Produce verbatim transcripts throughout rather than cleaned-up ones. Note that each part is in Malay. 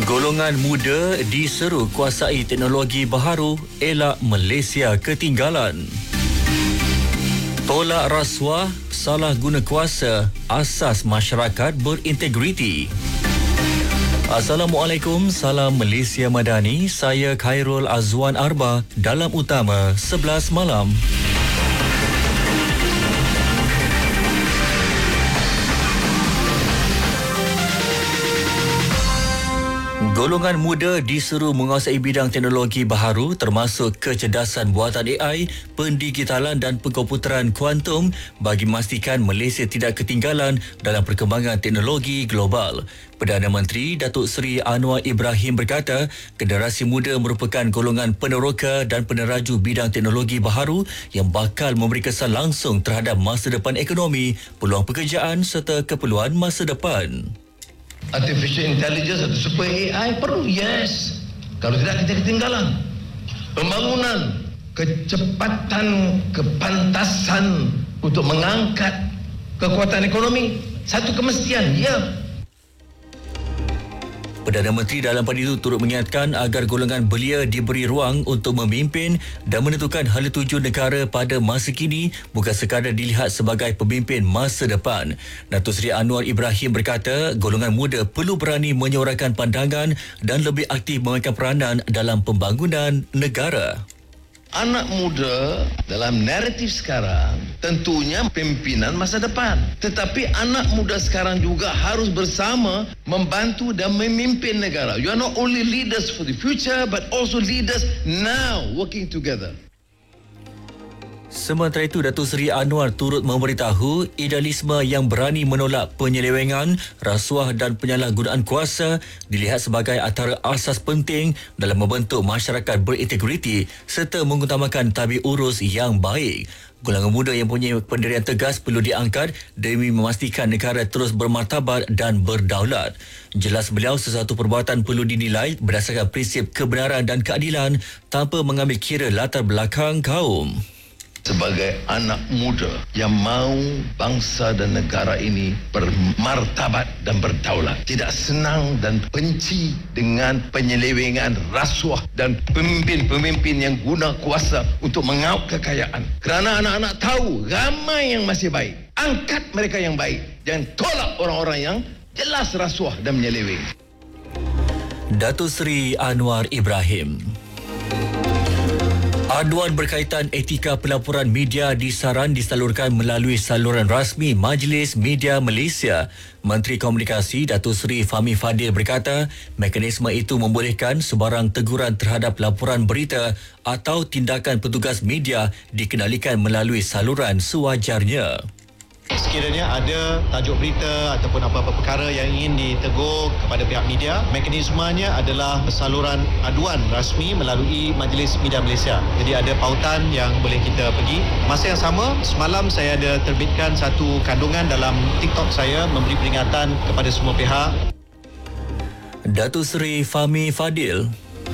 Golongan muda diseru kuasai teknologi baharu, elak Malaysia ketinggalan. Tolak rasuah, salah guna kuasa, asas masyarakat berintegriti. Assalamualaikum, salam Malaysia Madani. Saya Khairul Azwan Arba dalam Utama sebelas malam. Golongan muda diseru menguasai bidang teknologi baharu termasuk kecerdasan buatan A I, pendigitalan dan pengkomputeran kuantum bagi memastikan Malaysia tidak ketinggalan dalam perkembangan teknologi global. Perdana Menteri Datuk Seri Anwar Ibrahim berkata, generasi muda merupakan golongan peneroka dan peneraju bidang teknologi baharu yang bakal memberi kesan langsung terhadap masa depan ekonomi, peluang pekerjaan serta keperluan masa depan. Artificial intelligence atau super A I perlu, yes. Kalau tidak kita ketinggalan. Pembangunan, kecepatan, kepantasan untuk mengangkat kekuatan ekonomi, satu kemestian, ya. Perdana Menteri dalam pada itu turut mengingatkan agar golongan belia diberi ruang untuk memimpin dan menentukan hala tuju negara pada masa kini, bukan sekadar dilihat sebagai pemimpin masa depan. Datuk Seri Anwar Ibrahim berkata, golongan muda perlu berani menyuarakan pandangan dan lebih aktif memainkan peranan dalam pembangunan negara. Anak muda dalam naratif sekarang tentunya pimpinan masa depan. Tetapi anak muda sekarang juga harus bersama membantu dan memimpin negara. You are not only leaders for the future but also leaders now working together. Sementara itu, Datuk Seri Anwar turut memberitahu idealisme yang berani menolak penyelewengan, rasuah dan penyalahgunaan kuasa dilihat sebagai antara asas penting dalam membentuk masyarakat berintegriti serta mengutamakan tabik urus yang baik. Golongan muda yang punya pendirian tegas perlu diangkat demi memastikan negara terus bermartabat dan berdaulat. Jelas beliau, sesuatu perbuatan perlu dinilai berdasarkan prinsip kebenaran dan keadilan tanpa mengambil kira latar belakang kaum. Sebagai anak muda yang mahu bangsa dan negara ini bermartabat dan berdaulat, tidak senang dan benci dengan penyelewengan, rasuah dan pemimpin-pemimpin yang guna kuasa untuk mengauk kekayaan. Kerana anak-anak tahu ramai yang masih baik. Angkat mereka yang baik. Jangan tolak orang-orang yang jelas rasuah dan menyeleweng. Datuk Seri Anwar Ibrahim. Aduan berkaitan etika pelaporan media disaran disalurkan melalui saluran rasmi Majlis Media Malaysia. Menteri Komunikasi Datuk Seri Fahmi Fadil berkata, mekanisme itu membolehkan sebarang teguran terhadap laporan berita atau tindakan petugas media dikenalikan melalui saluran sewajarnya. Sekiranya ada tajuk berita ataupun apa-apa perkara yang ingin ditegur kepada pihak media, mekanismenya adalah saluran aduan rasmi melalui Majlis Media Malaysia. Jadi ada pautan yang boleh kita pergi. Masa yang sama, semalam saya ada terbitkan satu kandungan dalam TikTok saya memberi peringatan kepada semua pihak. Datuk Seri Fahmi Fadil.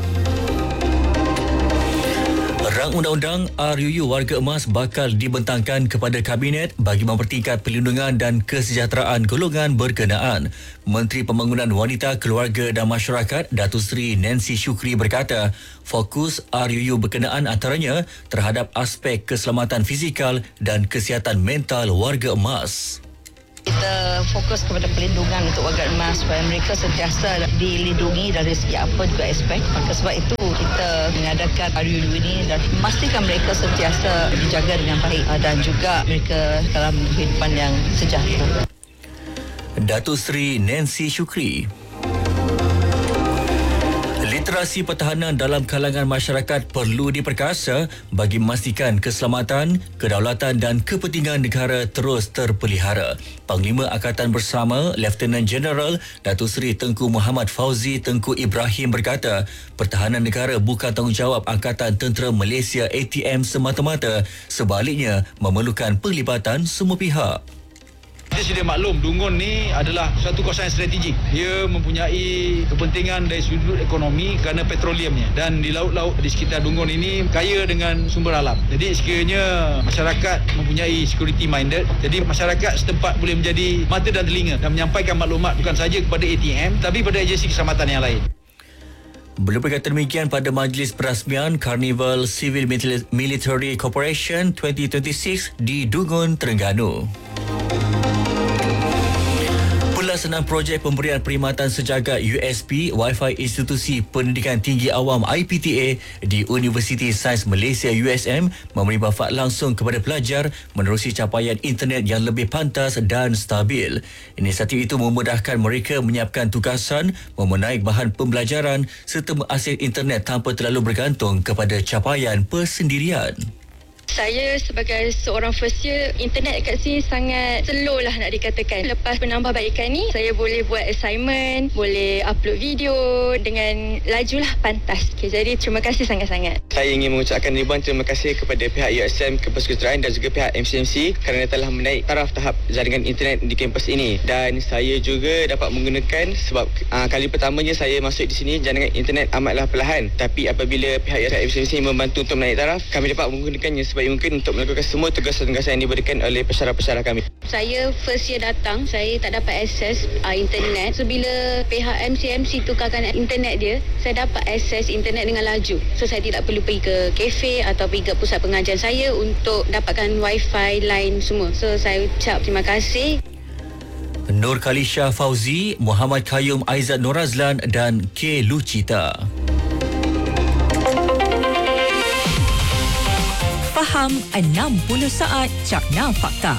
Rang Undang-Undang R U U Warga Emas bakal dibentangkan kepada Kabinet bagi mempertingkat perlindungan dan kesejahteraan golongan berkenaan. Menteri Pembangunan Wanita, Keluarga dan Masyarakat Datuk Seri Nancy Shukri berkata, fokus R U U berkenaan antaranya terhadap aspek keselamatan fizikal dan kesihatan mental warga emas. Kita fokus kepada perlindungan untuk warga emas supaya mereka sentiasa dilindungi dari segi apa juga aspek. Maka sebab itu kita mengadakan R U U ini dan memastikan mereka sentiasa dijaga dengan baik dan juga mereka dalam kehidupan yang sejahtera. Datuk Seri Nancy Shukri. Literasi pertahanan dalam kalangan masyarakat perlu diperkasa bagi memastikan keselamatan, kedaulatan dan kepentingan negara terus terpelihara. Panglima Angkatan Bersama Lieutenant General Datuk Seri Tengku Muhammad Fauzi Tengku Ibrahim berkata, pertahanan negara bukan tanggungjawab Angkatan Tentera Malaysia A T M semata-mata, sebaliknya memerlukan pelibatan semua pihak. Kita sedia maklum, Dungun ni adalah satu kawasan strategik. Dia mempunyai kepentingan dari sudut ekonomi kerana petroleumnya. Dan di laut-laut di sekitar Dungun ini kaya dengan sumber alam. Jadi sekiranya masyarakat mempunyai security minded, jadi masyarakat setempat boleh menjadi mata dan telinga dan menyampaikan maklumat bukan saja kepada A T M tapi pada agensi keselamatan yang lain. Belum berkata demikian pada majlis perasmian Carnival Civil Military Corporation dua ribu dua puluh enam di Dungun, Terengganu. Pelaksanaan projek pemberian perkhidmatan sejagat U S P Wi-Fi Institusi Pendidikan Tinggi Awam I P T A di Universiti Sains Malaysia U S M memberi manfaat langsung kepada pelajar menerusi capaian internet yang lebih pantas dan stabil. Inisiatif itu memudahkan mereka menyiapkan tugasan, memenaik bahan pembelajaran serta mengakses internet tanpa terlalu bergantung kepada capaian persendirian. Saya sebagai seorang first year, internet kat sini sangat slow lah nak dikatakan. Lepas penambahbaikan ni, saya boleh buat assignment, boleh upload video dengan laju lah, pantas. Okay, jadi terima kasih sangat-sangat. Saya ingin mengucapkan ribuan terima kasih kepada pihak U S M, Kepersekutuan dan juga pihak M C M C kerana telah menaik taraf tahap jaringan internet di kampus ini. Dan saya juga dapat menggunakan sebab uh, kali pertamanya saya masuk di sini, jaringan internet amatlah perlahan. Tapi apabila pihak M C M C membantu untuk menaik taraf, kami dapat menggunakannya sebaik mungkin untuk melakukan semua tugas-tugas yang diberikan oleh pesyarah-pesyarah kami. Saya first year datang, saya tak dapat akses uh, internet. So bila pihak M C M C tukarkan internet dia, saya dapat akses internet dengan laju. So saya tidak perlu pergi ke kafe atau pergi ke pusat pengajian saya untuk dapatkan wifi line semua. So saya ucap terima kasih. Nur Khalisha Fauzi, Muhammad Qayyum Aizat Norazlan dan K. Lucita. Faham enam puluh saat Cakna Fakta.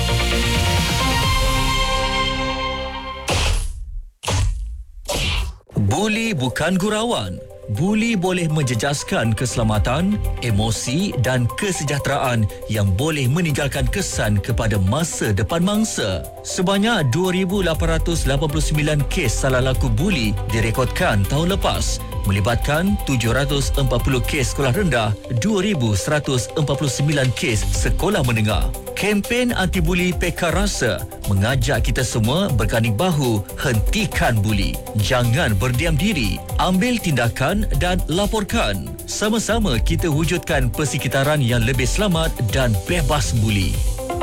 Buli bukan gurauan. Buli boleh menjejaskan keselamatan, emosi dan kesejahteraan yang boleh meninggalkan kesan kepada masa depan mangsa. Sebanyak dua ribu lapan ratus lapan puluh sembilan kes salah laku buli direkodkan tahun lepas, melibatkan tujuh ratus empat puluh kes sekolah rendah, dua ribu seratus empat puluh sembilan kes sekolah menengah. Kempen anti-buli Pekar Rasa mengajak kita semua berganding bahu hentikan buli. Jangan berdiam diri, ambil tindakan dan laporkan. Sama-sama kita wujudkan persekitaran yang lebih selamat dan bebas buli.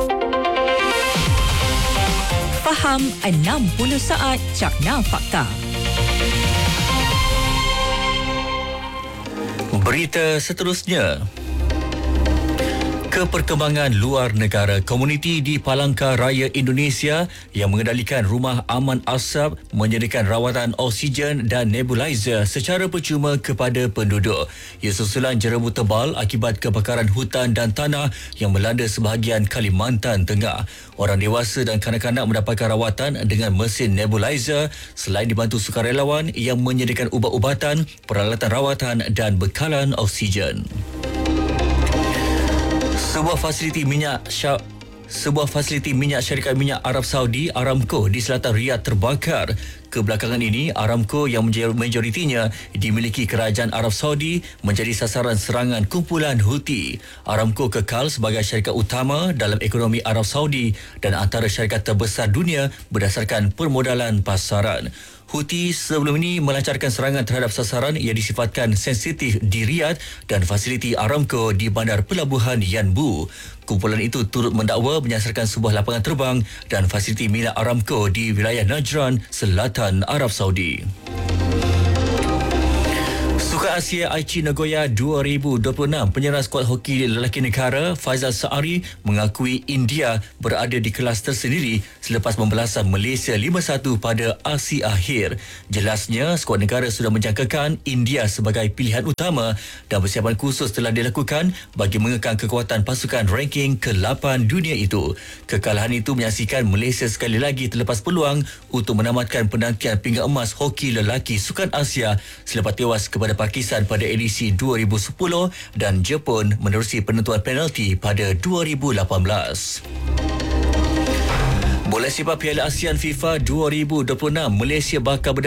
Faham enam puluh saat Cakna Fakta. Berita seterusnya. Keperkembangan luar negara, komuniti di Palangka Raya Indonesia yang mengendalikan Rumah Aman Asap menyediakan rawatan oksigen dan nebulizer secara percuma kepada penduduk. Ia susulan jerebu tebal akibat kebakaran hutan dan tanah yang melanda sebahagian Kalimantan Tengah. Orang dewasa dan kanak-kanak mendapatkan rawatan dengan mesin nebulizer selain dibantu sukarelawan yang menyediakan ubat-ubatan, peralatan rawatan dan bekalan oksigen. Sebuah fasiliti minyak syak Sebuah fasiliti minyak syarikat minyak Arab Saudi Aramco di selatan Riyadh terbakar. Kebelakangan ini, Aramco yang majoritinya dimiliki kerajaan Arab Saudi menjadi sasaran serangan kumpulan Houthi. Aramco kekal sebagai syarikat utama dalam ekonomi Arab Saudi dan antara syarikat terbesar dunia berdasarkan permodalan pasaran. Houthi sebelum ini melancarkan serangan terhadap sasaran yang disifatkan sensitif di Riyadh dan fasiliti Aramco di bandar pelabuhan Yanbu. Kumpulan itu turut mendakwa menyasarkan sebuah lapangan terbang dan fasiliti milik Aramco di wilayah Najran, selatan Arab Saudi. Sukan Asia Aichi Nagoya dua ribu dua puluh enam, penyerang skuad hoki lelaki negara Faizal Saari mengakui India berada di kelas tersendiri selepas membelasan Malaysia lima satu pada aksi akhir. Jelasnya, skuad negara sudah menjangkakan India sebagai pilihan utama dan persiapan khusus telah dilakukan bagi mengekang kekuatan pasukan ranking ke lapan dunia itu. Kekalahan itu menyaksikan Malaysia sekali lagi terlepas peluang untuk menamatkan penantian pinggan emas hoki lelaki Sukan Asia selepas tewas kepada Pakistan pada edisi dua ribu sepuluh dan Jepun menerusi penentuan penalti pada dua ribu lapan belas. Bola sepak Piala ASEAN FIFA dua ribu dua puluh enam, Malaysia bakal